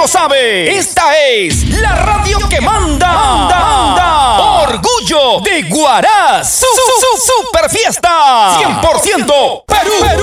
lo sabe. Esta es la radio que manda. Orgullo de Huaraz. Super fiesta. 100% Perú.